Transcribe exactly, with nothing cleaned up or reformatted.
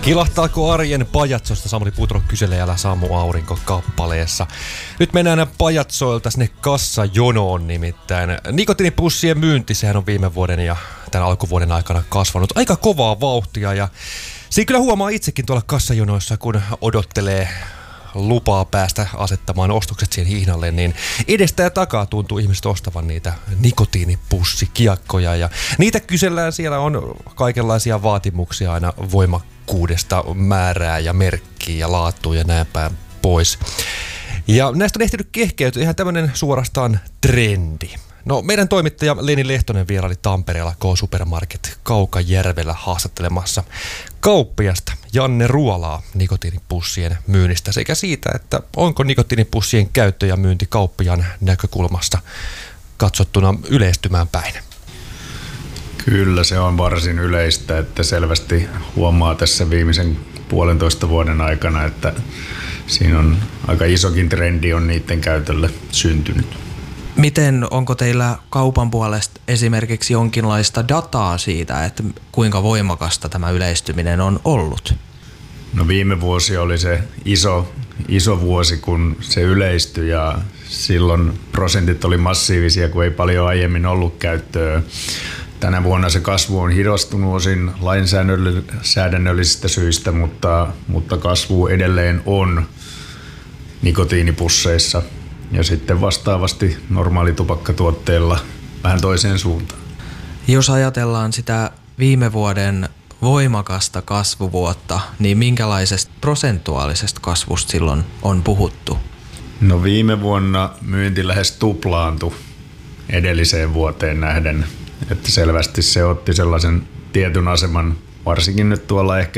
Kilahtaako arjen pajatsosta, Samuli Putro kyselee älä Samu Aurinko kappaleessa. Nyt mennään pajatsoilta sinne kassajonoon nimittäin. Nikotiinipussien myynti, sehän on viime vuoden ja tämän alkuvuoden aikana kasvanut aika kovaa vauhtia. Ja siinä kyllä huomaa itsekin tuolla kassajonoissa, kun odottelee lupaa päästä asettamaan ostokset siihen hihnalle, niin edestä ja takaa tuntuu ihmiset ostavan niitä nikotiinipussikiekkoja. Ja niitä kysellään, siellä on kaikenlaisia vaatimuksia aina voimakkuudesta, määrää ja merkkiä ja laatua ja näin päin pois. Ja näistä on ehtinyt kehkeytyä ihan tämmöinen suorastaan trendi. No, meidän toimittaja Leni Lehtonen vieraili Tampereella K-Supermarket Kaukajärvellä haastattelemassa kauppiasta Janne Ruolaa nikotiinipussien myynnistä sekä siitä, että onko nikotiinipussien käyttö ja myynti kauppiaan näkökulmasta katsottuna yleistymään päin. Kyllä se on varsin yleistä, että selvästi huomaa tässä viimeisen puolentoista vuoden aikana, että siinä on aika isokin trendi on niiden käytölle syntynyt. Miten, onko teillä kaupan puolesta esimerkiksi jonkinlaista dataa siitä, että kuinka voimakasta tämä yleistyminen on ollut? No viime vuosi oli se iso, iso vuosi, kun se yleistyi ja silloin prosentit oli massiivisia, kun ei paljon aiemmin ollut käyttöä. Tänä vuonna se kasvu on hidastunut osin lainsäädännöllisistä syistä, mutta, mutta kasvu edelleen on nikotiinipusseissa. Ja sitten vastaavasti normaalitupakkatuotteilla vähän toiseen suuntaan. Jos ajatellaan sitä viime vuoden voimakasta kasvuvuotta, niin minkälaisesta prosentuaalisesta kasvusta silloin on puhuttu? No viime vuonna myynti lähes tuplaantui edelliseen vuoteen nähden. Että selvästi se otti sellaisen tietyn aseman, varsinkin nyt tuolla ehkä